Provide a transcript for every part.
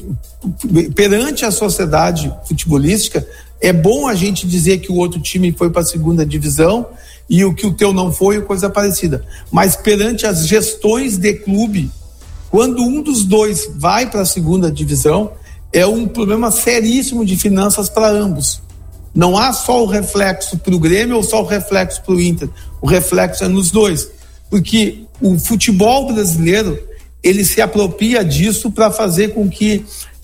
perante a sociedade futebolística, é bom a gente dizer que o outro time foi para a segunda divisão e o que o teu não foi, coisa parecida. Mas perante as gestões de clube, quando um dos dois vai para a segunda divisão, é um problema seríssimo de finanças para ambos. Não há só o reflexo para o Grêmio ou só o reflexo para o Inter. O reflexo é nos dois. Porque o futebol brasileiro, ele se apropria disso para fazer com que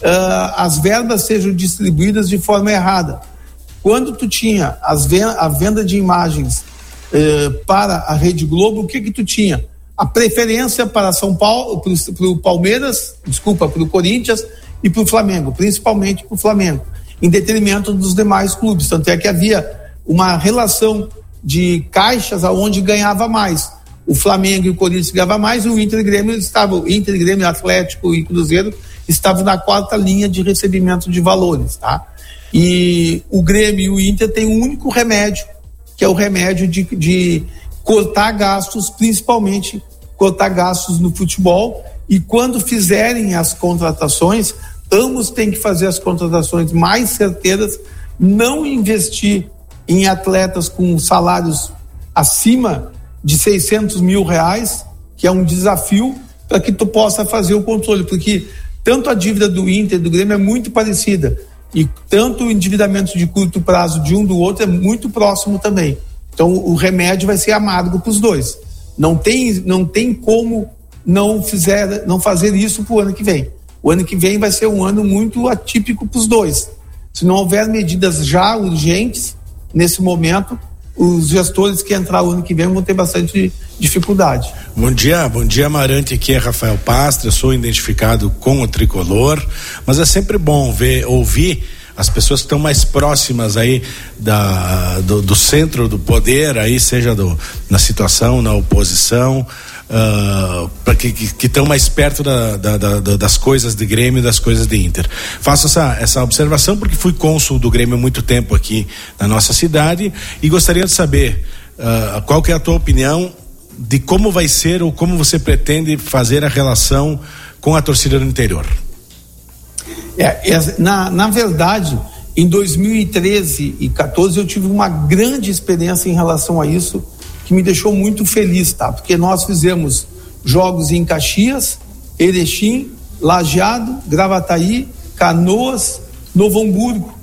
as verbas sejam distribuídas de forma errada. Quando tu tinha a venda de imagens para a Rede Globo, o que tu tinha? A preferência para São Paulo, para o Palmeiras, para o Corinthians e para o Flamengo, principalmente para o Flamengo, em detrimento dos demais clubes. Tanto é que havia uma relação de caixas aonde ganhava mais. O Flamengo e o Corinthians ganhavam mais, e o Inter e Grêmio estavam, Inter, Grêmio, Atlético e Cruzeiro estavam na quarta linha de recebimento de valores, tá? E o Grêmio e o Inter têm um único remédio, que é o remédio de cortar gastos, principalmente cortar gastos no futebol, e quando fizerem as contratações, ambos têm que fazer as contratações mais certeiras, não investir em atletas com salários acima de R$600 mil, que é um desafio para que tu possa fazer o controle, porque tanto a dívida do Inter e do Grêmio é muito parecida, e tanto o endividamento de curto prazo de um do outro é muito próximo também. Então o remédio vai ser amargo para os dois. Não tem como não fazer isso para o ano que vem. O ano que vem vai ser um ano muito atípico para os dois. Se não houver medidas já urgentes nesse momento, os gestores que entrar o ano que vem vão ter bastante dificuldade. Bom dia, Amarante, aqui é Rafael Pastra, sou identificado com o Tricolor, mas é sempre bom ouvir as pessoas que estão mais próximas aí do centro do poder, aí seja na situação, na oposição, para que estão mais perto das coisas de Grêmio e das coisas de Inter. Faço essa observação porque fui cônsul do Grêmio há muito tempo aqui na nossa cidade e gostaria de saber qual que é a tua opinião de como vai ser ou como você pretende fazer a relação com a torcida do interior. Na verdade, em 2013 e 2014 eu tive uma grande experiência em relação a isso, que me deixou muito feliz, tá? Porque nós fizemos jogos em Caxias, Erechim, Lajeado, Gravataí, Canoas, Novo Hamburgo.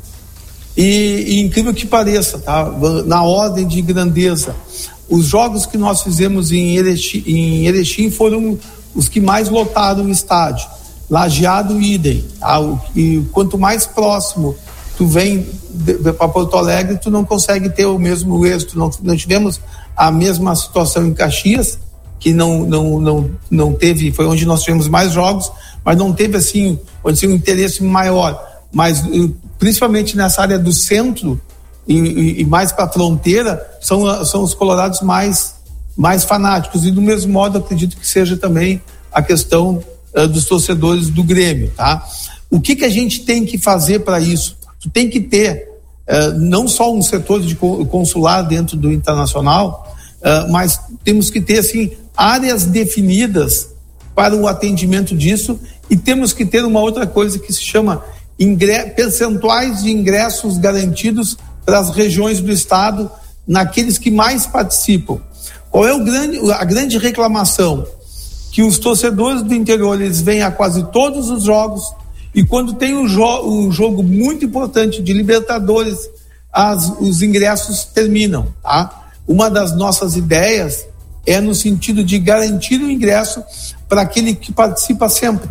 E incrível que pareça, tá? Na ordem de grandeza, os jogos que nós fizemos em Erechim foram os que mais lotaram o estádio. Lajeado, idem, tá? E quanto mais próximo tu vem para Porto Alegre, tu não consegue ter o mesmo êxito. Não tivemos a mesma situação em Caxias, que não teve, foi onde nós tivemos mais jogos, mas não teve assim um interesse maior. Mas principalmente nessa área do centro e mais para a fronteira, são os colorados mais fanáticos. E do mesmo modo acredito que seja também a questão dos torcedores do Grêmio, tá? O que a gente tem que fazer para isso? Tu tem que ter não só um setor de consular dentro do Internacional, mas temos que ter assim áreas definidas para o atendimento disso, e temos que ter uma outra coisa que se chama percentuais de ingressos garantidos para as regiões do estado, naqueles que mais participam. Qual é a grande reclamação? Que os torcedores do interior, eles vêm a quase todos os jogos, e quando tem um jogo muito importante de Libertadores, os ingressos terminam, tá? Uma das nossas ideias é no sentido de garantir o ingresso para aquele que participa sempre,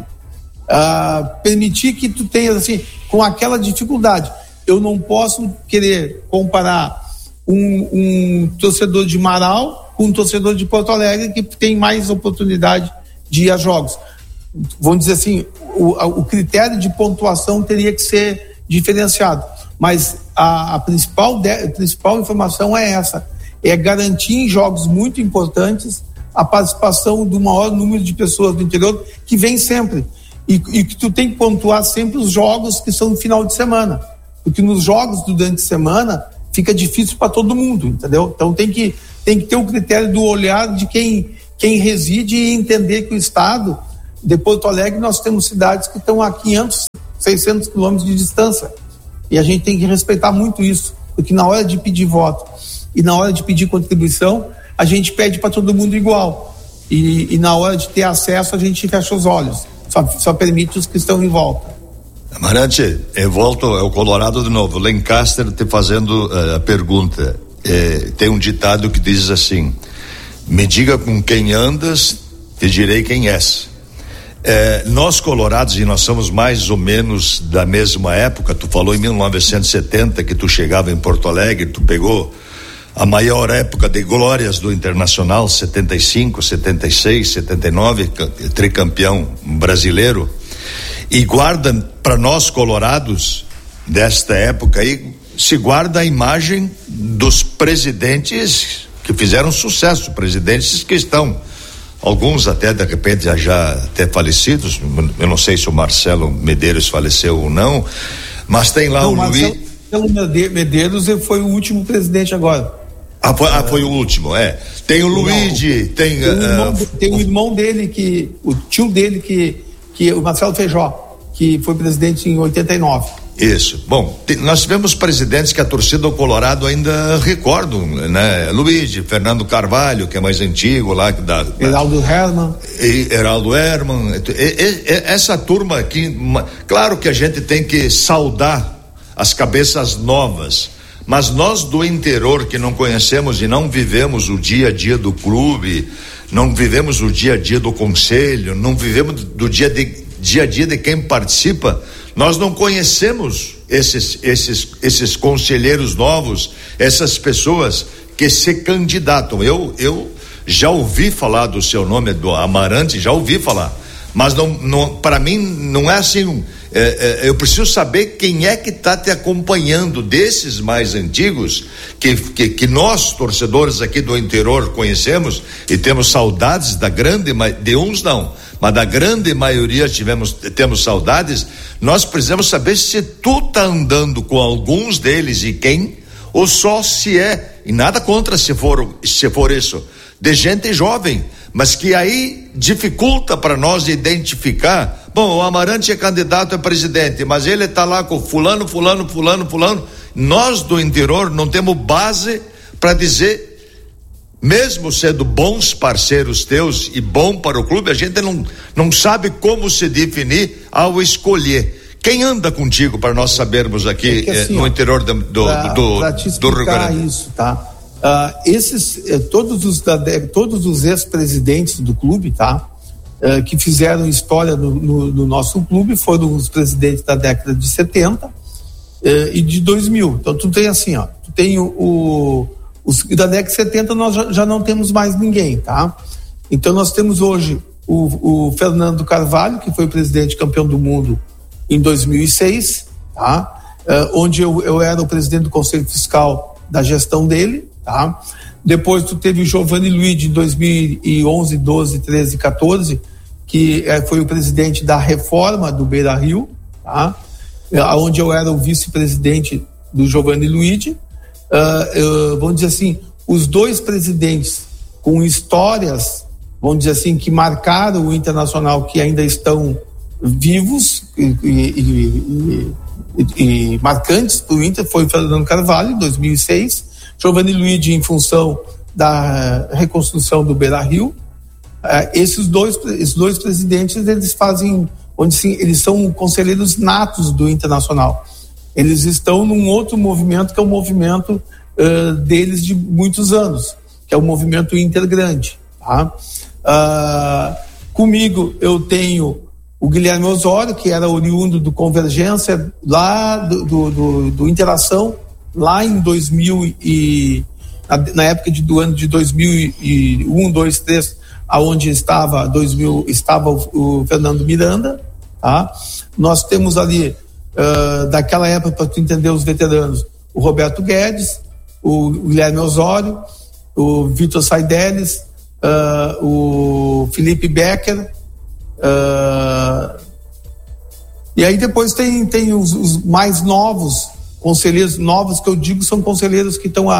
permitir que tu tenhas assim, com aquela dificuldade. Eu não posso querer comparar um torcedor de Marau com um torcedor de Porto Alegre que tem mais oportunidade de ir a jogos. Vamos dizer assim, o critério de pontuação teria que ser diferenciado, mas a principal informação é essa, é garantir em jogos muito importantes a participação do maior número de pessoas do interior que vem sempre, e que tu tem que pontuar sempre os jogos que são no final de semana, porque nos jogos durante a semana fica difícil para todo mundo, entendeu? Então tem que ter o critério do olhar de quem reside e entender que o estado de Porto Alegre, nós temos cidades que estão a 500 600 quilômetros de distância. E a gente tem que respeitar muito isso, porque na hora de pedir voto e na hora de pedir contribuição, a gente pede para todo mundo igual. E na hora de ter acesso, a gente fecha os olhos. Só permite os que estão em volta. Amarante, eu volto ao Colorado de novo. Lancaster te fazendo a pergunta. Tem um ditado que diz assim: me diga com quem andas, te direi quem és. Nós colorados, e nós somos mais ou menos da mesma época. Tu falou em 1970 que tu chegava em Porto Alegre, tu pegou a maior época de glórias do Internacional, 75, 76, 79, tricampeão brasileiro, e guarda para nós colorados desta época aí, se guarda a imagem dos presidentes que fizeram sucesso, presidentes que estão, alguns até de repente já até falecidos. Eu não sei se o Marcelo Medeiros faleceu ou não, mas tem lá o Luiz. Marcelo Medeiros foi o último presidente agora. Foi o último, Tem o Luigi, tem o irmão dele, o tio dele, que o Marcelo Feijó, que foi presidente em 89. Isso. Bom, nós tivemos presidentes que a torcida do Colorado ainda recorda, né? Luigi, Fernando Carvalho, que é mais antigo lá, Heraldo Herman. Essa turma aqui, claro que a gente tem que saudar as cabeças novas, mas nós do interior que não conhecemos e não vivemos o dia a dia do clube, não vivemos o dia a dia do conselho, não vivemos do dia a dia de quem participa, nós não conhecemos esses conselheiros novos, essas pessoas que se candidatam. Eu já ouvi falar do seu nome, do Amarante, já ouvi falar, mas não, para mim não é assim. Eu preciso saber quem é que está te acompanhando desses mais antigos que nós torcedores aqui do interior conhecemos e temos saudades de uns não, mas da grande maioria temos saudades. Nós precisamos saber se tu tá andando com alguns deles e quem, ou só se e nada contra se for isso, de gente jovem, mas que aí dificulta para nós identificar. Bom, o Amarante é candidato a presidente, mas ele está lá com fulano. Nós do interior não temos base para dizer, mesmo sendo bons parceiros teus e bom para o clube, a gente não sabe como se definir ao escolher. Quem anda contigo para nós sabermos aqui no interior do Rio Grande? Isso, tá? Todos os ex-presidentes do clube, tá? Que fizeram história no nosso clube foram os presidentes da década de 70 e de 2000. Então tu tem assim, tu tem os da década de 70 nós já não temos mais ninguém, tá? Então nós temos hoje o Fernando Carvalho, que foi o presidente campeão do mundo em 2006, tá? Onde eu era o presidente do Conselho Fiscal da gestão dele, tá? Depois tu teve o Giovanni Luigi em 2011, 12, 13, 14, que foi o presidente da reforma do Beira-Rio, tá? Onde eu era o vice-presidente do Giovanni Luigi. Vamos dizer assim, os dois presidentes com histórias, vamos dizer assim, que marcaram o Internacional, que ainda estão vivos e marcantes para o Inter, foi o Fernando Carvalho, em 2006, Giovanni Luigi em função da reconstrução do Beira-Rio. Esses dois presidentes, eles fazem, eles são conselheiros natos do Internacional. Eles estão num outro movimento, que é o movimento deles de muitos anos, que é o movimento Intergrande, tá? Comigo eu tenho o Guilherme Osório, que era oriundo do Convergência, lá do Interação, lá em 2000 na época do ano de 2001, 2, 3, aonde estava o Fernando Miranda, tá? Nós temos ali daquela época, para tu entender os veteranos, o Roberto Guedes, o Guilherme Osório, o Vitor Saideles, o Felipe Becker, e aí depois tem os mais novos, conselheiros novos, que eu digo são conselheiros que estão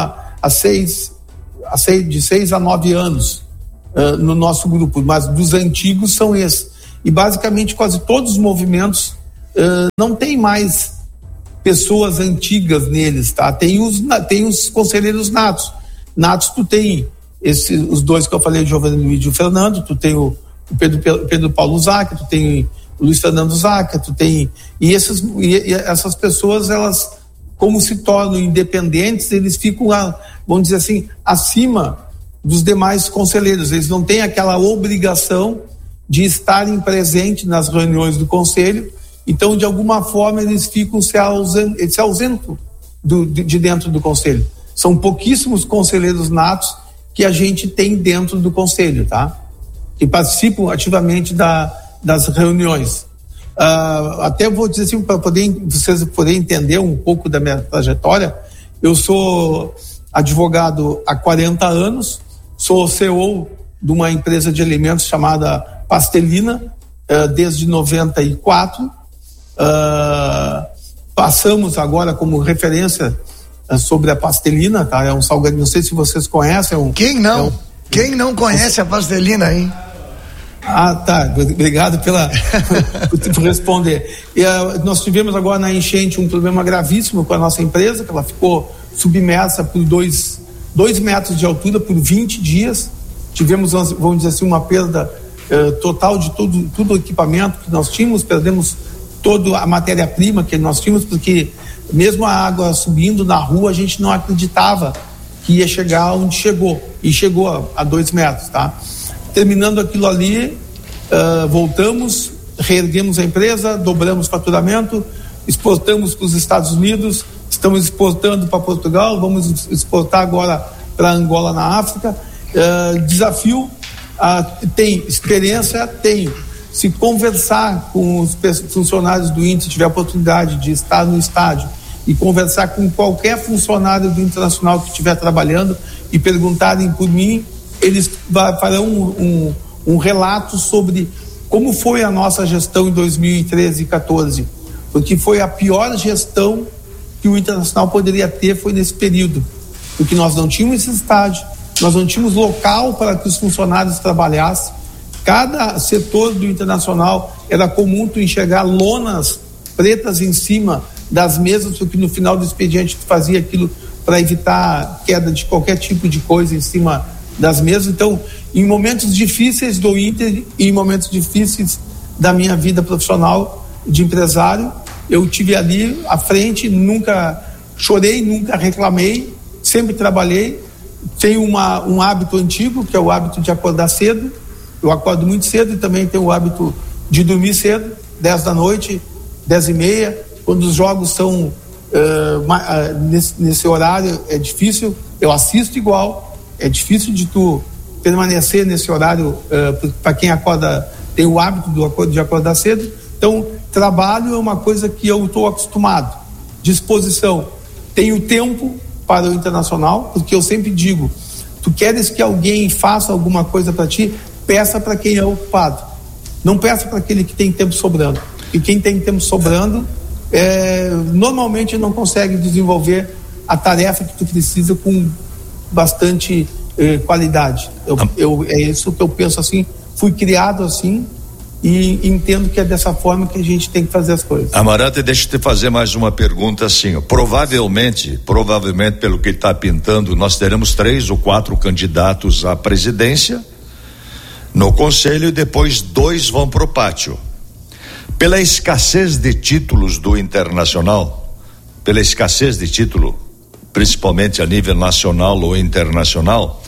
de 6 a 9 anos no nosso grupo, mas dos antigos são esses. E basicamente quase todos os movimentos não tem mais pessoas antigas neles, tá? Tem os conselheiros natos. Natos, tu tem os dois que eu falei, o Giovanni Luiz e o Fernando, tu tem o Pedro Paulo Zaca, tu tem o Luiz Fernando Zaca, tu tem... E essas pessoas, elas, como se tornam independentes, eles ficam, vamos dizer assim, acima dos demais conselheiros. Eles não têm aquela obrigação de estarem presentes nas reuniões do conselho. Então, de alguma forma, eles ficam se ausentam de dentro do conselho. São pouquíssimos conselheiros natos que a gente tem dentro do conselho, tá? Que participam ativamente das reuniões. Até vou dizer assim, para vocês poderem entender um pouco da minha trajetória, eu sou advogado há 40 anos, sou CEO de uma empresa de alimentos chamada Pastelina, desde 94. Passamos agora como referência sobre a Pastelina, tá? É um salgadinho, não sei se vocês conhecem. Quem não conhece a Pastelina, hein? Tá, obrigado por responder. Nós tivemos agora na enchente um problema gravíssimo com a nossa empresa, que ela ficou submersa por 2 metros de altura por 20 dias. Tivemos, vamos dizer assim, uma perda total de todo o equipamento que nós tínhamos, perdemos toda a matéria-prima que nós tínhamos, porque mesmo a água subindo na rua, a gente não acreditava que ia chegar onde chegou, e chegou a 2 metros, tá? Terminando aquilo ali, voltamos, reerguemos a empresa, dobramos o faturamento, exportamos para os Estados Unidos, estamos exportando para Portugal, vamos exportar agora para Angola, na África. Desafio, tem experiência, tenho. Se conversar com os funcionários do Inter, se tiver a oportunidade de estar no estádio e conversar com qualquer funcionário do Internacional que estiver trabalhando e perguntarem por mim, eles farão um relato sobre como foi a nossa gestão em 2013 e 2014, porque foi a pior gestão que o Internacional poderia ter, foi nesse período, porque nós não tínhamos esse estádio, nós não tínhamos local para que os funcionários trabalhassem. Cada setor do Internacional era comum tu enxergar lonas pretas em cima das mesas, porque no final do expediente tu fazia aquilo para evitar queda de qualquer tipo de coisa em cima das mesas. Então, em momentos difíceis do Inter e em momentos difíceis da minha vida profissional de empresário, eu tive ali à frente, nunca chorei, nunca reclamei, sempre trabalhei. Tenho um hábito antigo, que é o hábito de acordar cedo. Eu acordo muito cedo e também tenho o hábito de dormir cedo, 10 da noite, 10:30. Quando os jogos são nesse horário, é difícil, eu assisto igual, é difícil de tu permanecer nesse horário, para quem acorda, tem o hábito de acordar cedo. Então, trabalho é uma coisa que eu estou acostumado. Disposição, tenho tempo para o Internacional, porque eu sempre digo, tu queres que alguém faça alguma coisa para ti, peça para quem é ocupado, não peça para aquele que tem tempo sobrando, e quem tem tempo sobrando normalmente não consegue desenvolver a tarefa que tu precisa com bastante qualidade. É isso que eu penso, assim, fui criado assim e entendo que é dessa forma que a gente tem que fazer as coisas. Amarante, deixa eu te fazer mais uma pergunta assim, provavelmente pelo que está pintando, nós teremos 3 ou 4 candidatos à presidência no conselho e depois 2 vão pro pátio. Pela escassez de títulos do Internacional, principalmente a nível nacional ou internacional,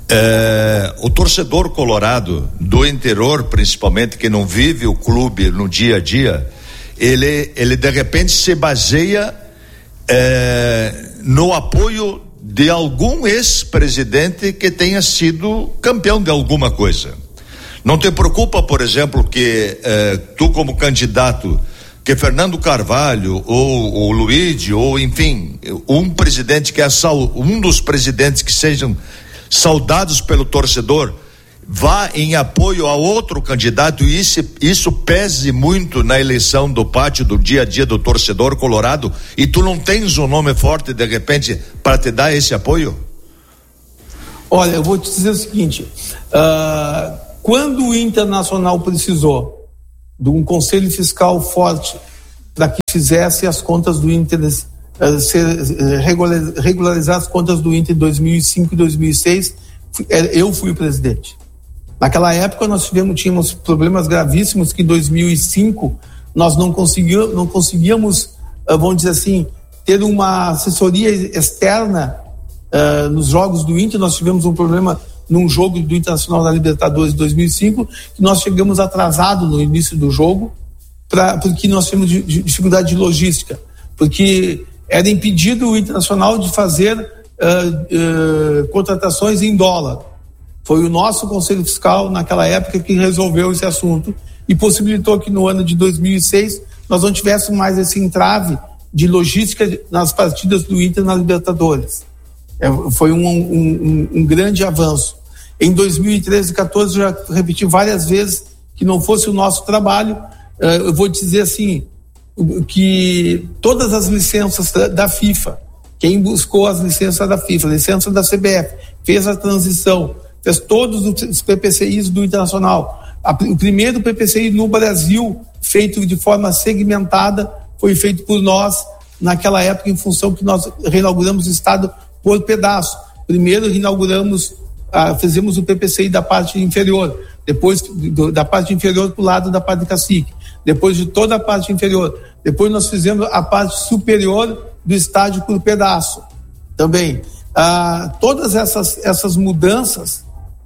o torcedor colorado do interior, principalmente, que não vive o clube no dia a dia, ele de repente se baseia no apoio de algum ex-presidente que tenha sido campeão de alguma coisa. Não te preocupa, por exemplo, que tu como candidato, que Fernando Carvalho ou o Luigi, ou enfim, um presidente que um dos presidentes que sejam saudados pelo torcedor, vá em apoio a outro candidato e isso pese muito na eleição do pátio, do dia a dia do torcedor colorado, e tu não tens um nome forte de repente para te dar esse apoio? Olha, eu vou te dizer o seguinte, quando o Internacional precisou de um conselho fiscal forte para que fizesse as contas do Inter, regularizar as contas do Inter em 2005 e 2006. Eu fui o presidente. Naquela época nós tínhamos problemas gravíssimos, que em 2005 nós não conseguíamos, vamos dizer assim, ter uma assessoria externa nos jogos do Inter. Nós tivemos um problema num jogo do Internacional da Libertadores de 2005, que nós chegamos atrasado no início do jogo, porque nós tivemos dificuldade de logística, porque era impedido o Internacional de fazer contratações em dólar. Foi o nosso Conselho Fiscal, naquela época, que resolveu esse assunto e possibilitou que no ano de 2006 nós não tivéssemos mais esse entrave de logística nas partidas do Inter na Libertadores. Foi um grande avanço. Em 2013 e 2014, já repeti várias vezes que não fosse o nosso trabalho. Eu vou dizer assim, que todas as licenças da FIFA, quem buscou as licenças da FIFA, licença da CBF, fez a transição, fez todos os PPCIs do Internacional. O primeiro PPCI no Brasil, feito de forma segmentada, foi feito por nós naquela época, em função que nós reinauguramos o estado por pedaço. Primeiro fizemos o PPCI da parte inferior, depois da parte inferior para o lado da parte de Cacique, depois de toda a parte inferior, depois nós fizemos a parte superior do estádio por pedaço também. Todas essas mudanças,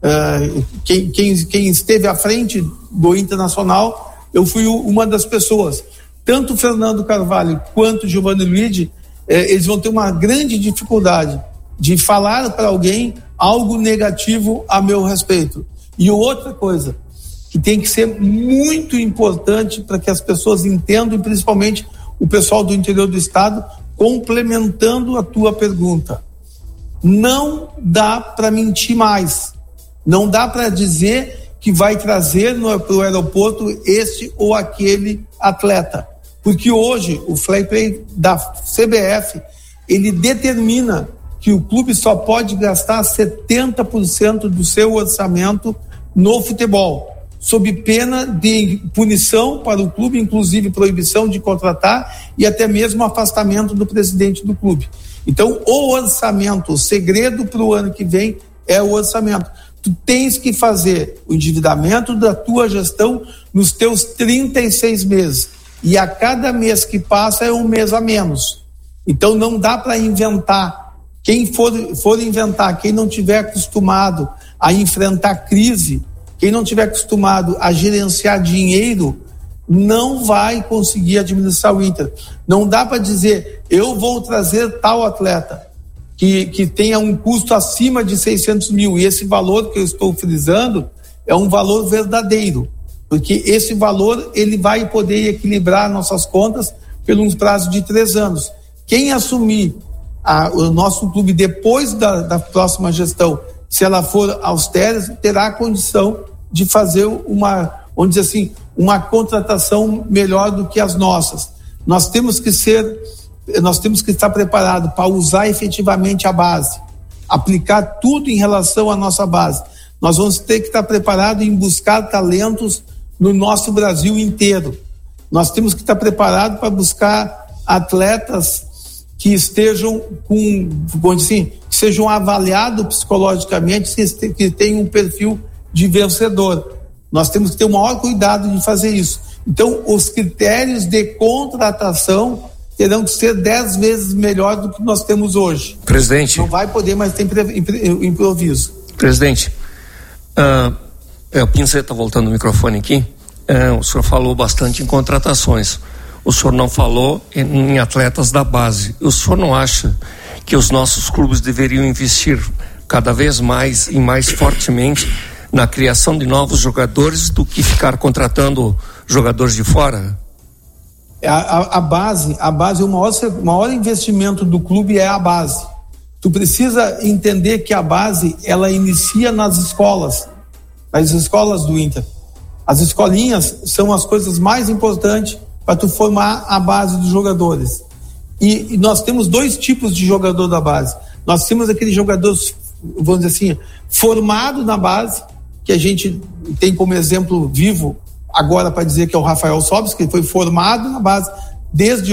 quem esteve à frente do Internacional, eu fui uma das pessoas. Tanto o Fernando Carvalho quanto o Giovanni Luigi, eles vão ter uma grande dificuldade de falar para alguém algo negativo a meu respeito. E outra coisa que tem que ser muito importante para que as pessoas entendam, e principalmente o pessoal do interior do estado, complementando a tua pergunta: não dá para mentir mais, não dá para dizer que vai trazer para o aeroporto este ou aquele atleta, porque hoje o fair play da CBF, ele determina que o clube só pode gastar 70% do seu orçamento no futebol, sob pena de punição para o clube, inclusive proibição de contratar e até mesmo afastamento do presidente do clube. Então, o orçamento, o segredo para o ano que vem é o orçamento. Tu tens que fazer o endividamento da tua gestão nos teus 36 meses. E a cada mês que passa é um mês a menos. Então não dá para inventar. Quem for inventar, quem não tiver acostumado a enfrentar crise, quem não tiver acostumado a gerenciar dinheiro, não vai conseguir administrar o Inter. Não dá para dizer, eu vou trazer tal atleta que tenha um custo acima de 600 mil, e esse valor que eu estou frisando é um valor verdadeiro, porque esse valor ele vai poder equilibrar nossas contas por um prazo de 3 anos. Quem assumir o nosso clube depois da próxima gestão, se ela for austera, terá a condição de fazer vamos dizer assim, uma contratação melhor do que as nossas. Nós temos que estar preparados para usar efetivamente a base, aplicar tudo em relação à nossa base. Nós vamos ter que estar preparados em buscar talentos no nosso Brasil inteiro. Nós temos que estar preparados para buscar atletas que estejam vamos dizer assim, que sejam avaliados psicologicamente, que tenham um perfil de vencedor. Nós temos que ter o maior cuidado de fazer isso. Então, os critérios de contratação terão que ser 10 vezes melhor do que nós temos hoje. Presidente. Não vai poder mais ter improviso. Presidente, o Pinceta, voltando o microfone aqui, o senhor falou bastante em contratações. O senhor não falou em atletas da base. O senhor não acha que os nossos clubes deveriam investir cada vez mais e mais fortemente na criação de novos jogadores do que ficar contratando jogadores de fora? A base, o maior investimento do clube é a base. Tu precisa entender que a base, ela inicia nas escolas do Inter. As escolinhas são as coisas mais importantes para tu formar a base dos jogadores. E nós temos 2 tipos de jogador da base. Nós temos aquele jogador, vamos dizer assim, formado na base, que a gente tem como exemplo vivo agora para dizer que é o Rafael Sobis, que foi formado na base desde